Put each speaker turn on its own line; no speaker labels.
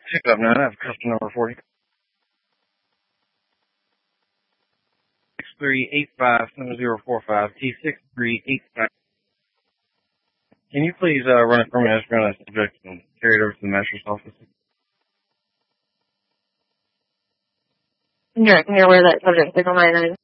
Pickup 9, I have customer number 40. 63857045, T6385. Can you please run it from me? I just got a subject and carry it over to the master's office.
You're where that subject is on my end.